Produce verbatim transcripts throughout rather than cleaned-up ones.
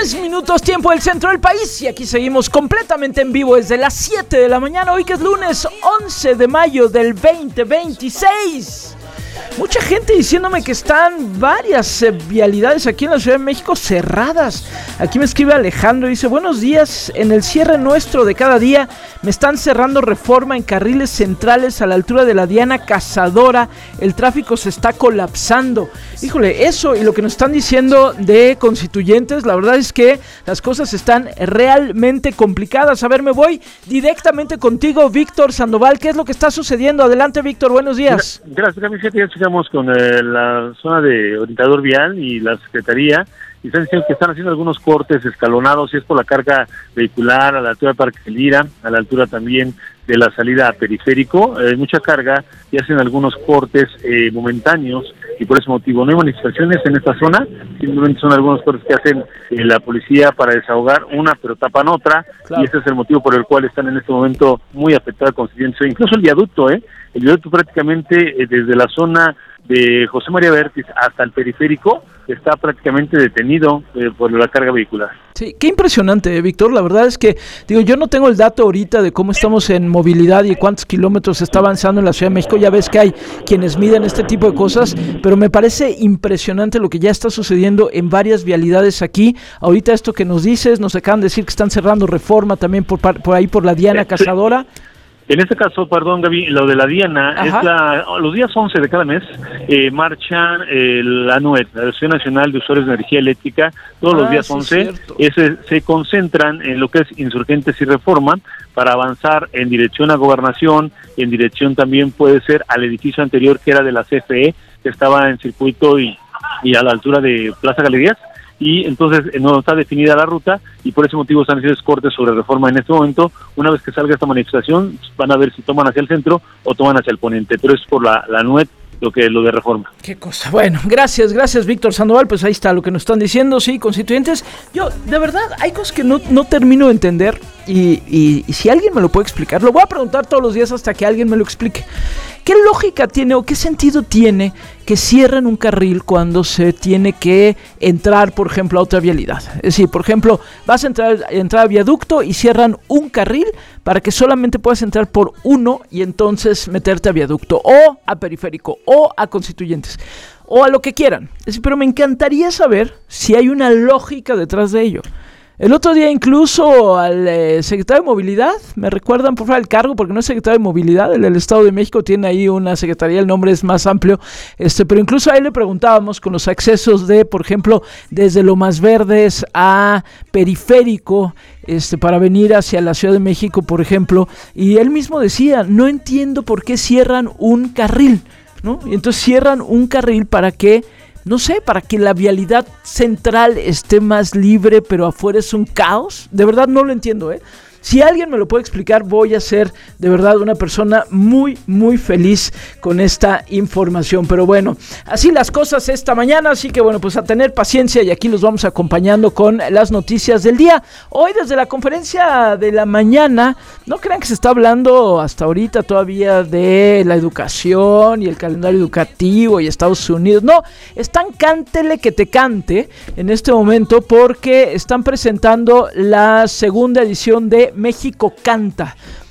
seis minutos, tiempo del centro del país. Y aquí seguimos completamente en vivo desde las siete de la mañana. Hoy que es lunes once de mayo del veinte veintiséis. Mucha gente diciéndome que están varias eh, vialidades aquí en la Ciudad de México cerradas. Aquí me escribe Alejandro y dice: buenos días, en el cierre nuestro de cada día me están cerrando Reforma en carriles centrales a la altura de la Diana Cazadora. El tráfico se está colapsando. Híjole, eso y lo que nos están diciendo de Constituyentes, la verdad es que las cosas están realmente complicadas. A ver, me voy directamente contigo, Víctor Sandoval. ¿Qué es lo que está sucediendo? Adelante, Víctor, buenos días. Gracias, Camiseta. Ya llegamos con eh, la zona de orientador vial y la Secretaría, y están diciendo que están haciendo algunos cortes escalonados, y es por la carga vehicular a la altura de Parque Lira, a la altura también de la salida a Periférico, eh, mucha carga, y hacen algunos cortes eh, momentáneos, y por ese motivo no hay manifestaciones en esta zona, simplemente son algunos cortes que hacen eh, la policía para desahogar una, pero tapan otra, claro. Y ese es el motivo por el cual están en este momento muy afectados Constituyentes, incluso el viaducto, ¿eh? El viaducto prácticamente eh, desde la zona de José María Vértiz hasta el Periférico está prácticamente detenido eh, por la carga vehicular. Sí, qué impresionante, eh, Víctor. La verdad es que, digo, yo no tengo el dato ahorita de cómo estamos en movilidad y cuántos kilómetros está avanzando en la Ciudad de México. Ya ves que hay quienes miden este tipo de cosas, pero me parece impresionante lo que ya está sucediendo en varias vialidades aquí. Ahorita esto que nos dices, nos acaban de decir que están cerrando Reforma también por, por ahí por la Diana Cazadora. En este caso, perdón, Gaby, lo de la Diana, Ajá. es la, los días once de cada mes eh, marchan eh, la A N U E T, la Asociación Nacional de Usuarios de Energía Eléctrica, todos ah, los días sí, once, ese, se concentran en lo que es Insurgentes y Reforma para avanzar en dirección a Gobernación, en dirección también puede ser al edificio anterior que era de la C F E, que estaba en circuito y, y a la altura de Plaza Galerías. Y entonces no está definida la ruta y por ese motivo están haciendo cortes sobre Reforma en este momento. Una vez que salga esta manifestación van a ver si toman hacia el centro o toman hacia el poniente, pero es por la, la A N U E T lo que lo de Reforma. Qué cosa. Bueno, gracias, gracias Víctor Sandoval, pues ahí está lo que nos están diciendo, sí, Constituyentes. Yo, de verdad, hay cosas que no, no termino de entender y, y, y si alguien me lo puede explicar, lo voy a preguntar todos los días hasta que alguien me lo explique. ¿Qué lógica tiene o qué sentido tiene que cierren un carril cuando se tiene que entrar, por ejemplo, a otra vialidad? Es decir, por ejemplo, vas a entrar, entrar a viaducto y cierran un carril para que solamente puedas entrar por uno y entonces meterte a viaducto o a Periférico o a Constituyentes o a lo que quieran. Es decir, pero me encantaría saber si hay una lógica detrás de ello. El otro día incluso al eh, secretario de Movilidad, me recuerdan por favor el cargo porque no es secretario de Movilidad, el del Estado de México tiene ahí una secretaría, el nombre es más amplio, este, pero incluso a él le preguntábamos con los accesos de, por ejemplo, desde Lomas Verdes a Periférico, este, para venir hacia la Ciudad de México, por ejemplo, y él mismo decía, no entiendo por qué cierran un carril, ¿no? Y entonces cierran un carril para que no sé, para que la vialidad central esté más libre, pero afuera es un caos. De verdad no lo entiendo, ¿eh? Si alguien me lo puede explicar, voy a ser de verdad una persona muy, muy feliz con esta información. Pero bueno, así las cosas esta mañana, así que bueno, pues a tener paciencia y aquí los vamos acompañando con las noticias del día. Hoy desde la conferencia de la mañana, no crean que se está hablando hasta ahorita todavía de la educación y el calendario educativo y Estados Unidos. No, están cántele que te cante en este momento porque están presentando la segunda edición de México Canta.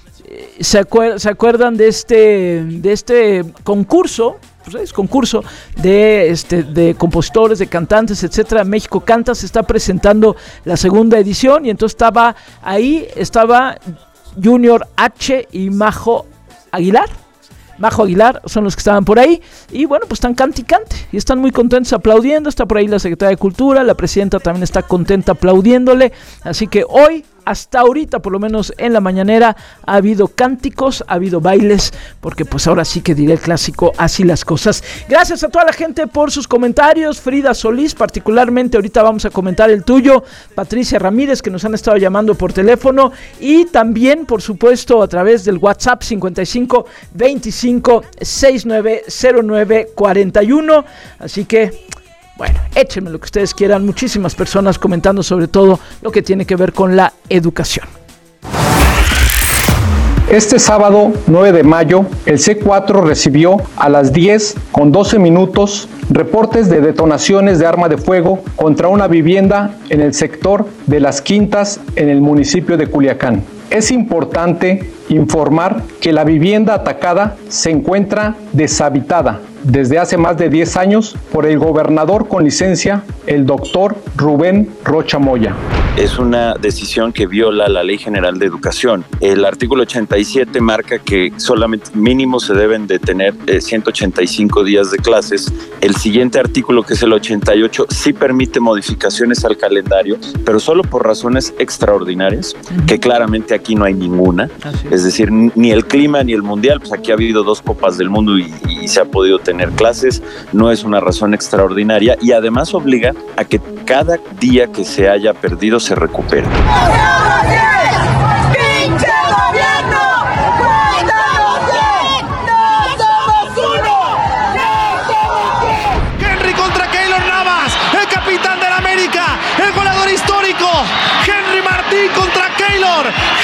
¿Se, acuer- ¿Se acuerdan de este, de este concurso? Pues es concurso de, este, de compositores, de cantantes, etcétera. México Canta se está presentando la segunda edición y entonces estaba ahí, estaba Junior H y Majo Aguilar. Majo Aguilar son los que estaban por ahí y bueno, pues están cante y cante y están muy contentos aplaudiendo. Está por ahí la secretaria de Cultura, la presidenta también está contenta aplaudiéndole, así que hoy, hasta ahorita por lo menos en la mañanera, ha habido cánticos, ha habido bailes, porque pues ahora sí que diré el clásico, así las cosas. Gracias a toda la gente por sus comentarios. Frida Solís particularmente, ahorita vamos a comentar el tuyo. Patricia Ramírez, que nos han estado llamando por teléfono, y también por supuesto a través del WhatsApp cincuenta y cinco veinticinco sesenta y nueve cero nueve cuarenta y uno, así que bueno, échenme lo que ustedes quieran. Muchísimas personas comentando sobre todo lo que tiene que ver con la educación. Este sábado nueve de mayo, el C cuatro recibió a las diez con doce minutos reportes de detonaciones de arma de fuego contra una vivienda en el sector de Las Quintas en el municipio de Culiacán. Es importante informar que la vivienda atacada se encuentra deshabitada desde hace más de diez años por el gobernador con licencia, el doctor Rubén Rocha Moya. Es una decisión que viola la Ley General de Educación. El artículo ochenta y siete marca que solamente mínimo se deben de tener eh, ciento ochenta y cinco días de clases. El siguiente artículo, que es el ochenta y ocho, sí permite modificaciones al calendario, pero solo por razones extraordinarias, que claramente aquí no hay ninguna. Es decir, ni el clima ni el mundial, pues aquí ha habido dos copas del mundo y, y se ha podido tener clases, no es una razón extraordinaria y además obliga a que cada día que se haya perdido se recupere. ¡Pinche gobierno! Henry contra Keylor Navas, el capitán del América, el goleador histórico. Henry Martín contra Keylor.